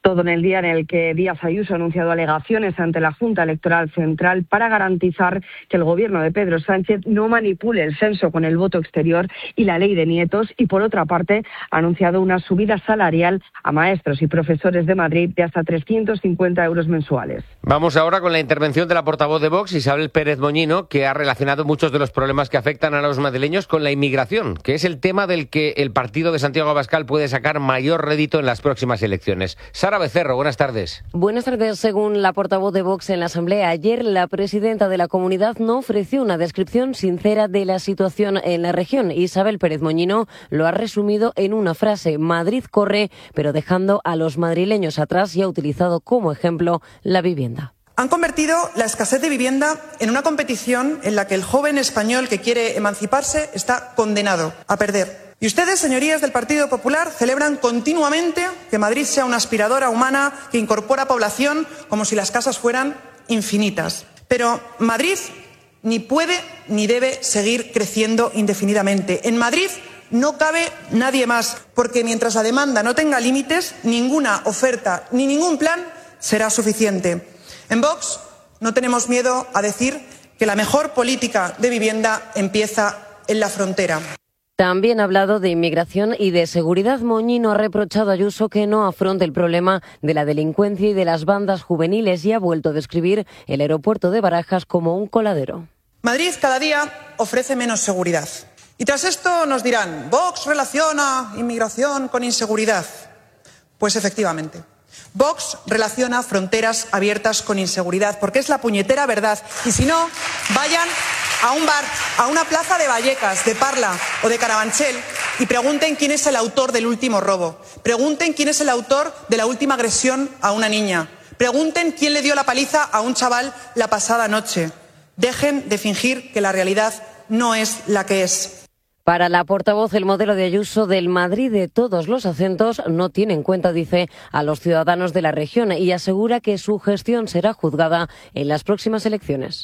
Todo en el día en el que Díaz Ayuso ha anunciado alegaciones ante la Junta Electoral Central para garantizar que el gobierno de Pedro Sánchez no manipule el censo con el voto exterior y la ley de nietos, y por otra parte ha anunciado una subida salarial a maestros y profesores de Madrid de hasta 350 euros mensuales. Vamos ahora con la intervención de la portavoz de Vox, Isabel Pérez Moñino, que ha relacionado muchos de los problemas que afectan a los madrileños con la inmigración, que es el tema del que el partido de Santiago Abascal puede sacar mayor rédito en las próximas elecciones. Sara Becerro, buenas tardes. Buenas tardes. Según la portavoz de Vox en la Asamblea ayer, la presidenta de la comunidad no ofreció una descripción sincera de la situación en la región. Isabel Pérez Moñino lo ha resumido en una frase: Madrid corre, pero dejando a los madrileños atrás, y ha utilizado como ejemplo la vivienda. Han convertido la escasez de vivienda en una competición en la que el joven español que quiere emanciparse está condenado a perder. Y ustedes, señorías del Partido Popular, celebran continuamente que Madrid sea una aspiradora humana que incorpora población como si las casas fueran infinitas. Pero Madrid ni puede ni debe seguir creciendo indefinidamente. En Madrid no cabe nadie más, porque mientras la demanda no tenga límites, ninguna oferta ni ningún plan será suficiente. En Vox no tenemos miedo a decir que la mejor política de vivienda empieza en la frontera. También ha hablado de inmigración y de seguridad. Moñino ha reprochado a Ayuso que no afronte el problema de la delincuencia y de las bandas juveniles, y ha vuelto a describir el aeropuerto de Barajas como un coladero. Madrid cada día ofrece menos seguridad. Y tras esto nos dirán: Vox relaciona inmigración con inseguridad. Pues efectivamente, Vox relaciona fronteras abiertas con inseguridad, porque es la puñetera verdad. Y si no, vayan a un bar, a una plaza de Vallecas, de Parla o de Carabanchel y pregunten quién es el autor del último robo. Pregunten quién es el autor de la última agresión a una niña. Pregunten quién le dio la paliza a un chaval la pasada noche. Dejen de fingir que la realidad no es la que es. Para la portavoz, el modelo de Ayuso del Madrid de todos los acentos no tiene en cuenta, dice, a los ciudadanos de la región, y asegura que su gestión será juzgada en las próximas elecciones.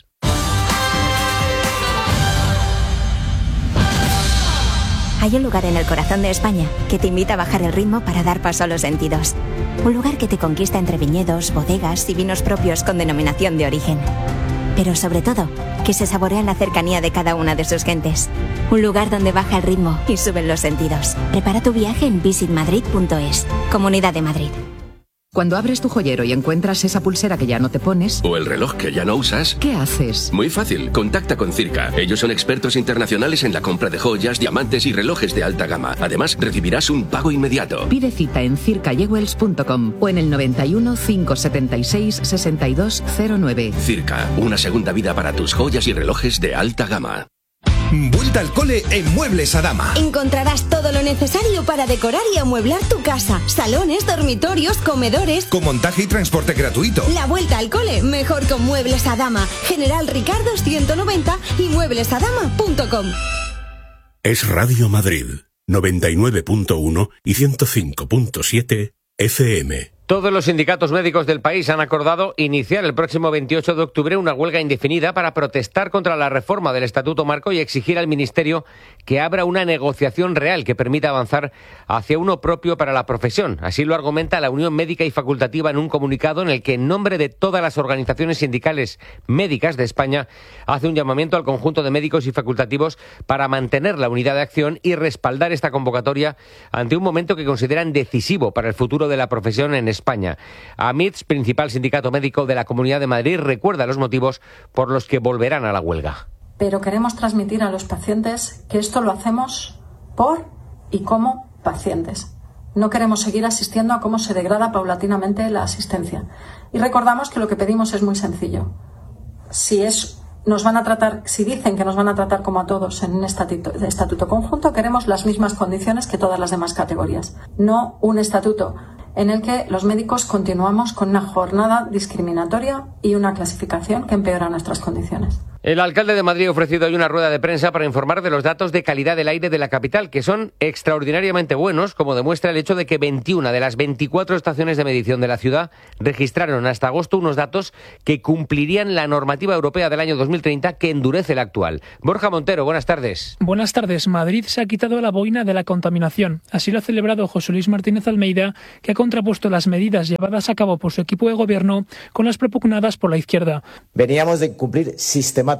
Hay un lugar en el corazón de España que te invita a bajar el ritmo para dar paso a los sentidos. Un lugar que te conquista entre viñedos, bodegas y vinos propios con denominación de origen. Pero sobre todo, que se saborea la cercanía de cada una de sus gentes. Un lugar donde baja el ritmo y suben los sentidos. Prepara tu viaje en visitmadrid.es. Comunidad de Madrid. Cuando abres tu joyero y encuentras esa pulsera que ya no te pones, o el reloj que ya no usas, ¿qué haces? Muy fácil, contacta con Circa. Ellos son expertos internacionales en la compra de joyas, diamantes y relojes de alta gama. Además, recibirás un pago inmediato. Pide cita en circayewells.com o en el 91 576 6209. Circa, una segunda vida para tus joyas y relojes de alta gama. Vuelta al cole en Muebles Adama. Encontrarás todo lo necesario para decorar y amueblar tu casa. Salones, dormitorios, comedores. Con montaje y transporte gratuito. La vuelta al cole, mejor con Muebles Adama. General Ricardo 190 y mueblesadama.com. Es Radio Madrid, 99.1 y 105.7 FM. Todos los sindicatos médicos del país han acordado iniciar el próximo 28 de octubre una huelga indefinida para protestar contra la reforma del Estatuto Marco y exigir al Ministerio que abra una negociación real que permita avanzar hacia uno propio para la profesión. Así lo argumenta la Unión Médica y Facultativa en un comunicado en el que, en nombre de todas las organizaciones sindicales médicas de España, hace un llamamiento al conjunto de médicos y facultativos para mantener la unidad de acción y respaldar esta convocatoria ante un momento que consideran decisivo para el futuro de la profesión en España. AMITS, principal sindicato médico de la Comunidad de Madrid, recuerda los motivos por los que volverán a la huelga. Pero queremos transmitir a los pacientes que esto lo hacemos por y como pacientes. No queremos seguir asistiendo a cómo se degrada paulatinamente la asistencia. Y recordamos que lo que pedimos es muy sencillo. Si dicen que nos van a tratar como a todos en un estatuto conjunto, queremos las mismas condiciones que todas las demás categorías. No un estatuto en el que los médicos continuamos con una jornada discriminatoria y una clasificación que empeora nuestras condiciones. El alcalde de Madrid ha ofrecido hoy una rueda de prensa para informar de los datos de calidad del aire de la capital, que son extraordinariamente buenos, como demuestra el hecho de que 21 de las 24 estaciones de medición de la ciudad registraron hasta agosto unos datos que cumplirían la normativa europea del año 2030, que endurece la actual. Borja Montero, buenas tardes. Buenas tardes. Madrid se ha quitado la boina de la contaminación. Así lo ha celebrado José Luis Martínez Almeida, que ha contrapuesto las medidas llevadas a cabo por su equipo de gobierno con las propugnadas por la izquierda. Veníamos de cumplir sistemáticamente.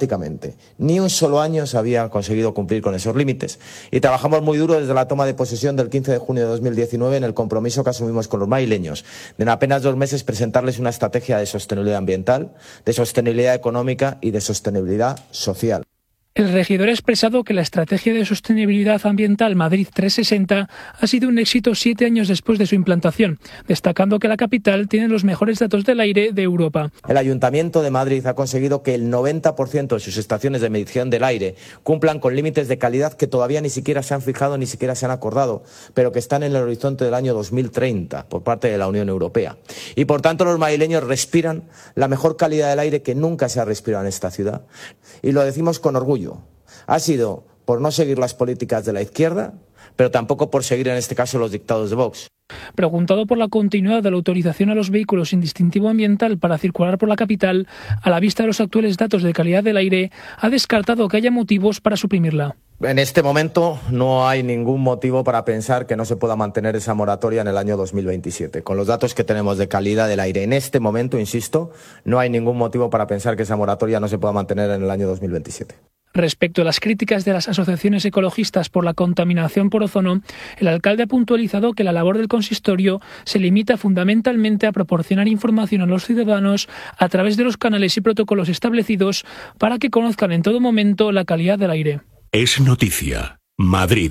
Ni un solo año se había conseguido cumplir con esos límites. Y trabajamos muy duro desde la toma de posesión del 15 de junio de 2019 en el compromiso que asumimos con los madrileños de en apenas 2 meses presentarles una estrategia de sostenibilidad ambiental, de sostenibilidad económica y de sostenibilidad social. El regidor ha expresado que la estrategia de sostenibilidad ambiental Madrid 360 ha sido un éxito 7 años después de su implantación, destacando que la capital tiene los mejores datos del aire de Europa. El Ayuntamiento de Madrid ha conseguido que el 90% de sus estaciones de medición del aire cumplan con límites de calidad que todavía ni siquiera se han fijado, ni siquiera se han acordado, pero que están en el horizonte del año 2030 por parte de la Unión Europea. Y por tanto los madrileños respiran la mejor calidad del aire que nunca se ha respirado en esta ciudad. Y lo decimos con orgullo. Ha sido por no seguir las políticas de la izquierda, pero tampoco por seguir en este caso los dictados de Vox. Preguntado por la continuidad de la autorización a los vehículos sin distintivo ambiental para circular por la capital, a la vista de los actuales datos de calidad del aire, ha descartado que haya motivos para suprimirla. En este momento no hay ningún motivo para pensar que no se pueda mantener esa moratoria en el año 2027. Con los datos que tenemos de calidad del aire en este momento, insisto, no hay ningún motivo para pensar que esa moratoria no se pueda mantener en el año 2027. Respecto a las críticas de las asociaciones ecologistas por la contaminación por ozono, el alcalde ha puntualizado que la labor del consistorio se limita fundamentalmente a proporcionar información a los ciudadanos a través de los canales y protocolos establecidos para que conozcan en todo momento la calidad del aire. Es noticia. Madrid.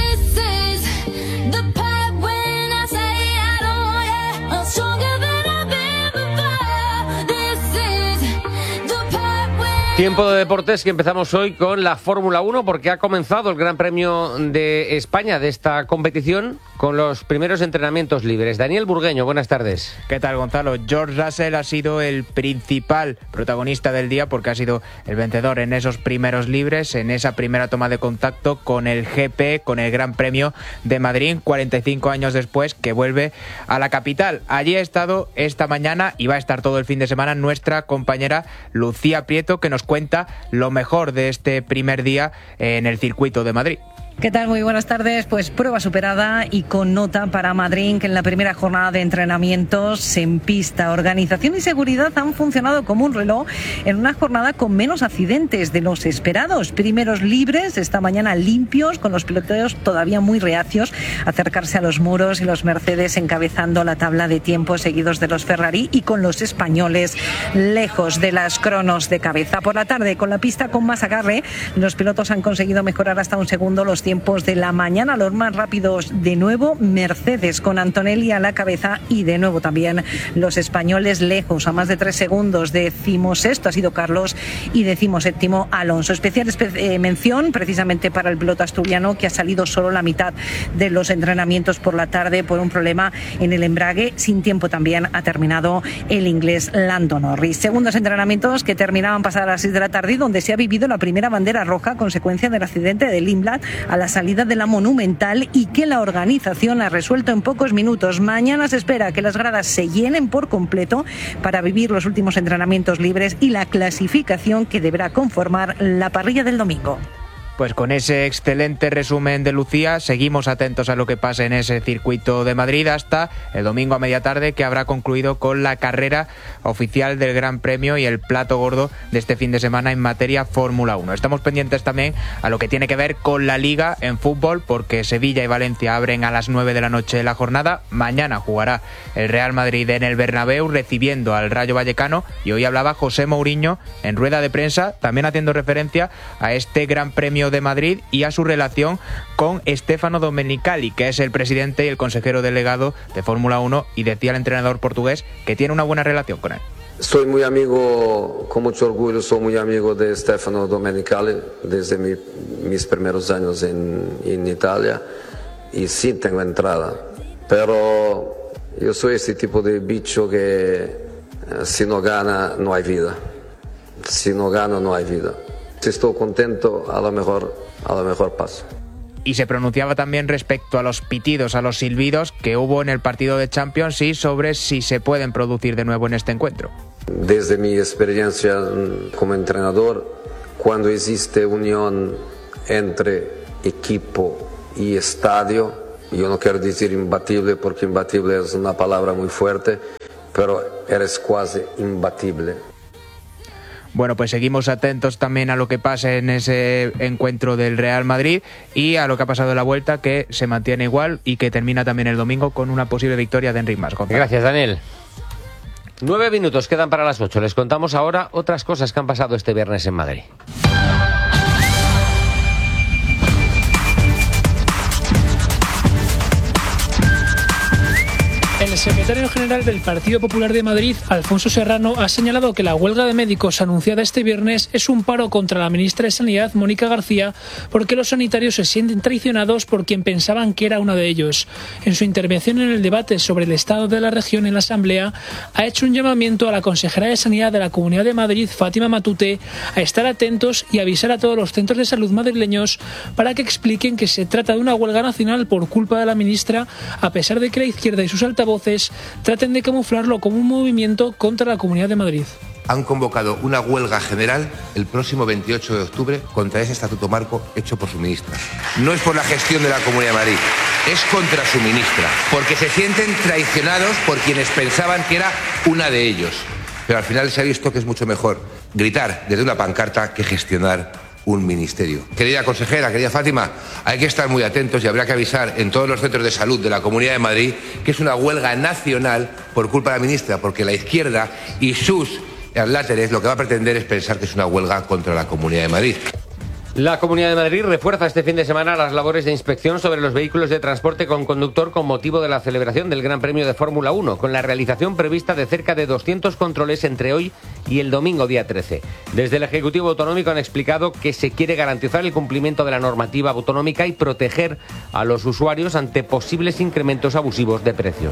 Tiempo de deportes, que empezamos hoy con la Fórmula 1, porque ha comenzado el Gran Premio de España de esta competición con los primeros entrenamientos libres. Daniel Burgueño, buenas tardes. ¿Qué tal, Gonzalo? George Russell ha sido el principal protagonista del día porque ha sido el vencedor en esos primeros libres, en esa primera toma de contacto con el GP, con el Gran Premio de Madrid, 45 años después, que vuelve a la capital. Allí ha estado esta mañana y va a estar todo el fin de semana nuestra compañera Lucía Prieto, que nos cuenta lo mejor de este primer día en el circuito de Madrid. ¿Qué tal? Muy buenas tardes. Pues prueba superada y con nota para Madrid, que en la primera jornada de entrenamientos en pista, organización y seguridad han funcionado como un reloj en una jornada con menos accidentes de los esperados. Primeros libres esta mañana limpios, con los pilotos todavía muy reacios a acercarse a los muros y los Mercedes encabezando la tabla de tiempos, seguidos de los Ferrari y con los españoles lejos de las cronos de cabeza. Por la tarde, con la pista con más agarre, los pilotos han conseguido mejorar hasta un segundo los tiempos de la mañana, los más rápidos de nuevo Mercedes con Antonelli a la cabeza y de nuevo también los españoles lejos, a más de 3 segundos. 16º ha sido Carlos y 17º Alonso. Especial mención precisamente para el piloto asturiano, que ha salido solo la mitad de los entrenamientos por la tarde por un problema en el embrague. Sin tiempo también ha terminado el inglés Lando Norris. Segundos entrenamientos que terminaban pasada las 6 de la tarde, donde se ha vivido la primera bandera roja a consecuencia del accidente de Limblad a la salida de la Monumental, y que la organización ha resuelto en pocos minutos. Mañana se espera que las gradas se llenen por completo para vivir los últimos entrenamientos libres y la clasificación que deberá conformar la parrilla del domingo. Pues con ese excelente resumen de Lucía, seguimos atentos a lo que pase en ese circuito de Madrid hasta el domingo a media tarde, que habrá concluido con la carrera oficial del Gran Premio y el plato gordo de este fin de semana en materia Fórmula 1. Estamos pendientes también a lo que tiene que ver con la Liga en fútbol, porque Sevilla y Valencia abren a las 9 de la noche la jornada. Mañana jugará el Real Madrid en el Bernabéu recibiendo al Rayo Vallecano, y hoy hablaba José Mourinho en rueda de prensa, también haciendo referencia a este Gran Premio de Madrid y a su relación con Stefano Domenicali, que es el presidente y el consejero delegado de Fórmula 1, y decía el entrenador portugués que tiene una buena relación con él. Soy muy amigo, con mucho orgullo, soy muy amigo de Stefano Domenicali desde mis primeros años en Italia, y sí tengo entrada, pero yo soy ese tipo de bicho que si no gana no hay vida. Si no gano, no hay vida. Si estoy contento, a lo mejor paso. Y se pronunciaba también respecto a los pitidos, a los silbidos que hubo en el partido de Champions y sobre si se pueden producir de nuevo en este encuentro. Desde mi experiencia como entrenador, cuando existe unión entre equipo y estadio, yo no quiero decir imbatible porque imbatible es una palabra muy fuerte, pero eres casi imbatible. Bueno, pues seguimos atentos también a lo que pase en ese encuentro del Real Madrid y a lo que ha pasado en la Vuelta, que se mantiene igual y que termina también el domingo con una posible victoria de Enric Mas. Gracias, Daniel. 9 minutos quedan para las 8. Les contamos ahora otras cosas que han pasado este viernes en Madrid. El secretario general del Partido Popular de Madrid, Alfonso Serrano, ha señalado que la huelga de médicos anunciada este viernes es un paro contra la ministra de Sanidad, Mónica García, porque los sanitarios se sienten traicionados por quien pensaban que era una de ellos. En su intervención en el debate sobre el estado de la región en la Asamblea, ha hecho un llamamiento a la consejera de Sanidad de la Comunidad de Madrid, Fátima Matute, a estar atentos y avisar a todos los centros de salud madrileños para que expliquen que se trata de una huelga nacional por culpa de la ministra, a pesar de que la izquierda y sus altavoces traten de camuflarlo como un movimiento contra la Comunidad de Madrid. Han convocado una huelga general el próximo 28 de octubre contra ese estatuto marco hecho por su ministra. No es por la gestión de la Comunidad de Madrid, es contra su ministra, porque se sienten traicionados por quienes pensaban que era una de ellos. Pero al final se ha visto que es mucho mejor gritar desde una pancarta que gestionar un ministerio. Querida consejera, querida Fátima, hay que estar muy atentos y habrá que avisar en todos los centros de salud de la Comunidad de Madrid que es una huelga nacional por culpa de la ministra, porque la izquierda y sus láteres lo que va a pretender es pensar que es una huelga contra la Comunidad de Madrid. La Comunidad de Madrid refuerza este fin de semana las labores de inspección sobre los vehículos de transporte con conductor con motivo de la celebración del Gran Premio de Fórmula 1, con la realización prevista de cerca de 200 controles entre hoy y el domingo día 13. Desde el Ejecutivo Autonómico han explicado que se quiere garantizar el cumplimiento de la normativa autonómica y proteger a los usuarios ante posibles incrementos abusivos de precios.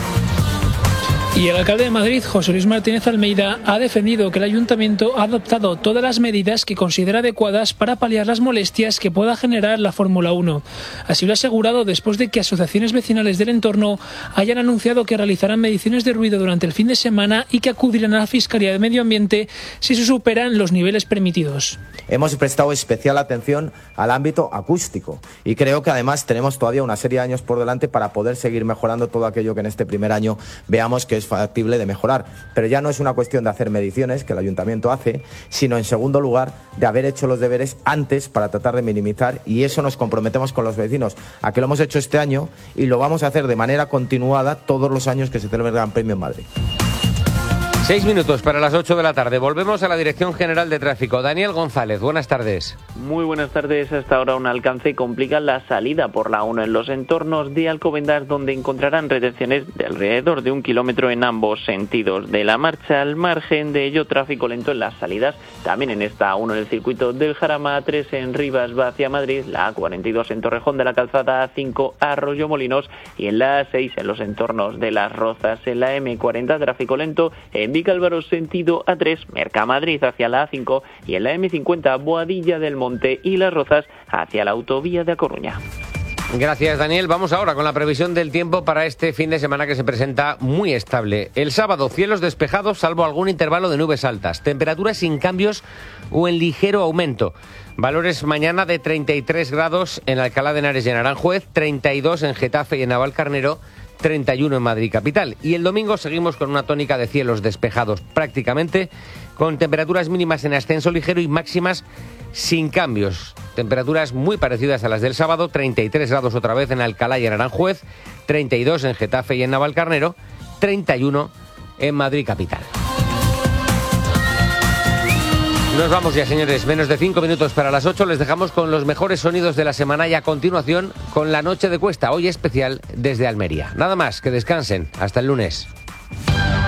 Y el alcalde de Madrid, José Luis Martínez Almeida, ha defendido que el ayuntamiento ha adoptado todas las medidas que considera adecuadas para paliar las molestias que pueda generar la Fórmula 1. Así lo ha asegurado después de que asociaciones vecinales del entorno hayan anunciado que realizarán mediciones de ruido durante el fin de semana y que acudirán a la Fiscalía de Medio Ambiente si se superan los niveles permitidos. Hemos prestado especial atención al ámbito acústico y creo que además tenemos todavía una serie de años por delante para poder seguir mejorando todo aquello que en este primer año veamos que es factible de mejorar. Pero ya no es una cuestión de hacer mediciones, que el ayuntamiento hace, sino en segundo lugar de haber hecho los deberes antes para tratar de minimizar, y eso nos comprometemos con los vecinos, a que lo hemos hecho este año y lo vamos a hacer de manera continuada todos los años que se celebre el Gran Premio en Madrid. 6 minutos para las 8 de la tarde. Volvemos a la Dirección General de Tráfico. Daniel González, buenas tardes. Muy buenas tardes. Hasta ahora un alcance complica la salida por la 1 en los entornos de Alcobendas, donde encontrarán retenciones de alrededor de 1 kilómetro en ambos sentidos de la marcha. Al margen de ello, tráfico lento en las salidas. También en esta 1 en el circuito del Jarama, 3 en Rivas va hacia Madrid, la A42 en Torrejón de la Calzada, A5 Arroyo Molinos y en la A6 en los entornos de Las Rozas. En la M40 tráfico lento en Vicálvaro sentido A3, Mercamadrid hacia la A5 y en la M50 Boadilla del Monte y Las Rozas hacia la autovía de A Coruña. Gracias, Daniel. Vamos ahora con la previsión del tiempo para este fin de semana que se presenta muy estable. El sábado, cielos despejados salvo algún intervalo de nubes altas. Temperaturas sin cambios o en ligero aumento. Valores mañana de 33 grados en Alcalá de Henares y en Aranjuez, 32 en Getafe y en Navalcarnero, 31 en Madrid capital. Y el domingo seguimos con una tónica de cielos despejados prácticamente, con temperaturas mínimas en ascenso ligero y máximas sin cambios. Temperaturas muy parecidas a las del sábado, 33 grados otra vez en Alcalá y en Aranjuez, 32 en Getafe y en Navalcarnero, 31 en Madrid capital. Nos vamos ya, señores. Menos de 5 minutos para las 8. Les dejamos con los mejores sonidos de la semana y a continuación con la Noche de Cuesta, hoy especial desde Almería. Nada más, que descansen. Hasta el lunes.